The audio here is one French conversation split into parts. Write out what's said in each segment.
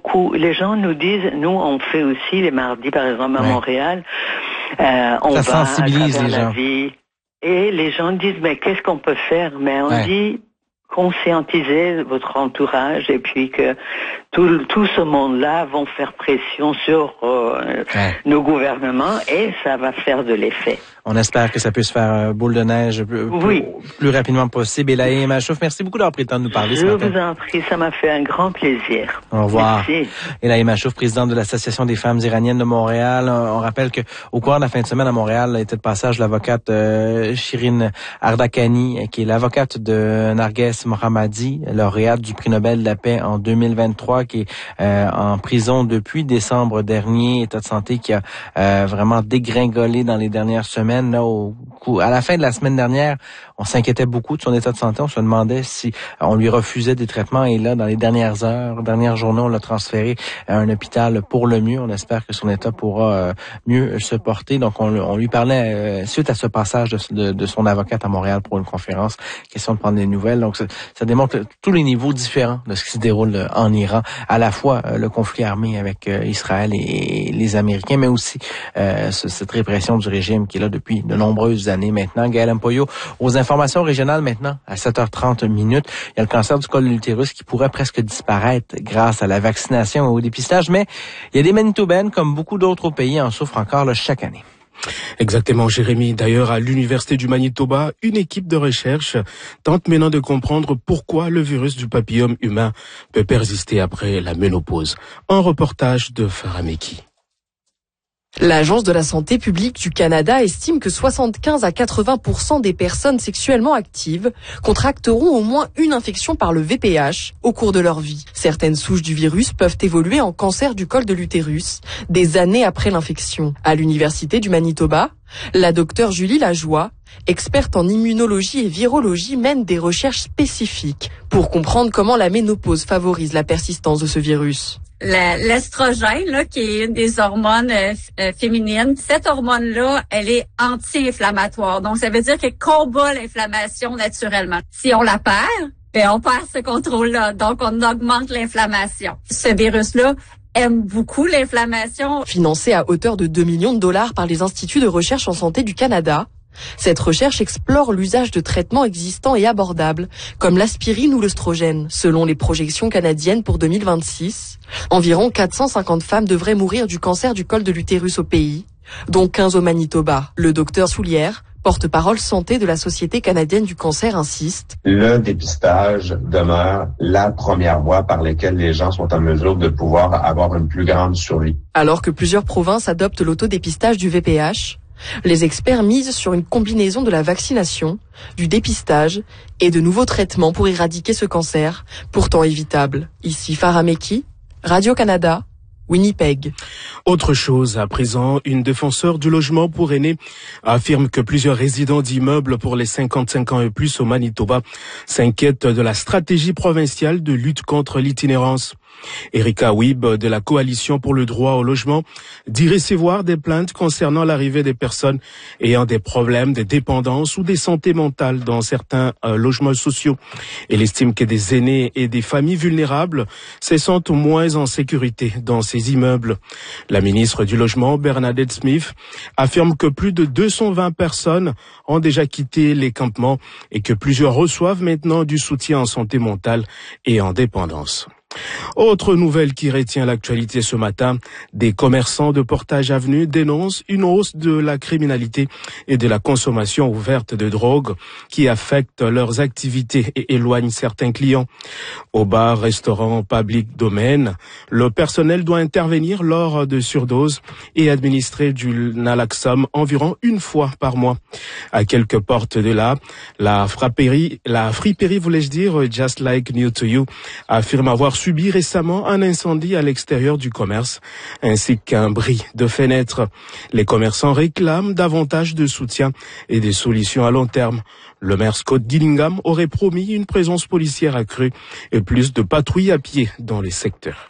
beaucoup. Les gens nous disent, nous, on fait aussi les mardis, par exemple, à Montréal. On va sensibilise les gens. La vie. Et les gens disent, mais qu'est-ce qu'on peut faire? Mais on dit, conscientiser votre entourage et puis que tout ce monde-là vont faire pression sur nos gouvernements et ça va faire de l'effet. On espère que ça puisse faire boule de neige plus rapidement possible. Et Laïma Machouf, merci beaucoup d'avoir pris le temps de nous parler ce matin. Je vous en prie, ça m'a fait un grand plaisir. Au revoir. Merci. Et Laïma Machouf, présidente de l'Association des femmes iraniennes de Montréal. On rappelle que au cours de la fin de semaine à Montréal, était de passage l'avocate Shirin Ardakani, qui est l'avocate de Narges Mohammadi, lauréate du prix Nobel de la paix en 2023, qui est en prison depuis décembre dernier, état de santé qui a vraiment dégringolé dans les dernières semaines. Là, à la fin de la semaine dernière, on s'inquiétait beaucoup de son état de santé. On se demandait si on lui refusait des traitements. Et là, dans les dernières journées, on l'a transféré à un hôpital pour le mieux. On espère que son état pourra mieux se porter. Donc, on lui parlait suite à ce passage de son avocate à Montréal pour une conférence. Question de prendre des nouvelles. Donc, ça démontre tous les niveaux différents de ce qui se déroule en Iran. À la fois le conflit armé avec Israël et les Américains, mais aussi cette répression du régime qui est là depuis de nombreuses années maintenant. Gaël Mpoyo, aux informations régionales maintenant, à 7h30. Il y a le cancer du col de l'utérus qui pourrait presque disparaître grâce à la vaccination et au dépistage, mais il y a des Manitobaines, comme beaucoup d'autres pays, en souffrent encore chaque année. Exactement, Jérémy. D'ailleurs, à l'Université du Manitoba, une équipe de recherche tente maintenant de comprendre pourquoi le virus du papillome humain peut persister après la ménopause. Un reportage de Farah Meki. L'Agence de la santé publique du Canada estime que 75 à 80% des personnes sexuellement actives contracteront au moins une infection par le VPH au cours de leur vie. Certaines souches du virus peuvent évoluer en cancer du col de l'utérus des années après l'infection. À l'Université du Manitoba, la docteure Julie Lajoie, experte en immunologie et virologie, mène des recherches spécifiques pour comprendre comment la ménopause favorise la persistance de ce virus. L'estrogène, là, qui est une des hormones féminines, cette hormone-là, elle est anti-inflammatoire. Donc, ça veut dire qu'elle combat l'inflammation naturellement. Si on la perd, on perd ce contrôle-là. Donc, on augmente l'inflammation. Ce virus-là aime beaucoup l'inflammation. Financé à hauteur de 2 millions de dollars par les instituts de recherche en santé du Canada, cette recherche explore l'usage de traitements existants et abordables, comme l'aspirine ou l'œstrogène. Selon les projections canadiennes pour 2026, environ 450 femmes devraient mourir du cancer du col de l'utérus au pays, dont 15 au Manitoba. Le docteur Soulière, porte-parole santé de la Société canadienne du cancer, insiste. Le dépistage demeure la première voie par laquelle les gens sont en mesure de pouvoir avoir une plus grande survie. Alors que plusieurs provinces adoptent l'autodépistage du VPH, les experts misent sur une combinaison de la vaccination, du dépistage et de nouveaux traitements pour éradiquer ce cancer, pourtant évitable. Ici Farah Meki, Radio-Canada, Winnipeg. Autre chose, à présent, une défenseure du logement pour aînés affirme que plusieurs résidents d'immeubles pour les 55 ans et plus au Manitoba s'inquiètent de la stratégie provinciale de lutte contre l'itinérance. Erika Wibb de la Coalition pour le droit au logement dit recevoir des plaintes concernant l'arrivée des personnes ayant des problèmes de dépendance ou de santé mentale dans certains logements sociaux. Elle estime que des aînés et des familles vulnérables se sentent moins en sécurité dans ces immeubles. La ministre du Logement, Bernadette Smith, affirme que plus de 220 personnes ont déjà quitté les campements et que plusieurs reçoivent maintenant du soutien en santé mentale et en dépendance. Autre nouvelle qui retient l'actualité ce matin, des commerçants de Portage Avenue dénoncent une hausse de la criminalité et de la consommation ouverte de drogue qui affectent leurs activités et éloignent certains clients. Au bar, restaurant, public domaine, le personnel doit intervenir lors de surdoses et administrer du naloxone environ une fois par mois. À quelques portes de là, la friperie, voulais-je dire, Just Like New to You, affirme avoir subi récemment un incendie à l'extérieur du commerce, ainsi qu'un bris de fenêtres. Les commerçants réclament davantage de soutien et des solutions à long terme. Le maire Scott Gillingham aurait promis une présence policière accrue et plus de patrouilles à pied dans les secteurs.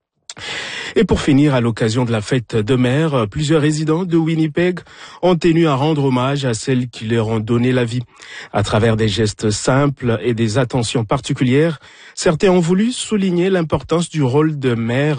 Et pour finir, à l'occasion de la fête de mer, plusieurs résidents de Winnipeg ont tenu à rendre hommage à celles qui leur ont donné la vie. À travers des gestes simples et des attentions particulières, certains ont voulu souligner l'importance du rôle de mère